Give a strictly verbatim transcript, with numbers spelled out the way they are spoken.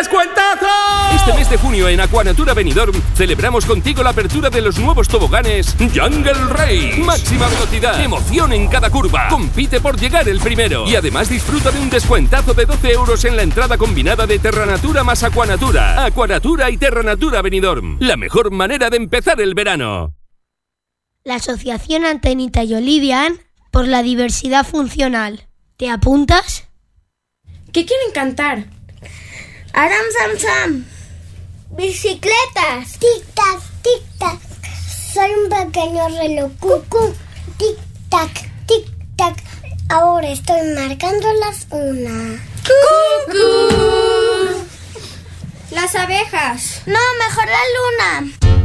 ¡Descuentazo! Este mes de junio en Aquanatura Benidorm celebramos contigo la apertura de los nuevos toboganes Jungle Race. Máxima velocidad, emoción en cada curva. Compite por llegar el primero. Y además disfruta de un descuentazo de doce euros en la entrada combinada de Terranatura más Aquanatura. Aquanatura y Terranatura Benidorm. La mejor manera de empezar el verano. La Asociación Antenita y Olivian por la diversidad funcional. ¿Te apuntas? ¿Qué quieren cantar? Aram Sam Sam. Bicicletas. Tic tac, tic tac. Soy un pequeño reloj. Cucú. Tic tac, tic tac. Ahora estoy marcando las una. ¡Cucú! Las abejas. No, mejor la luna.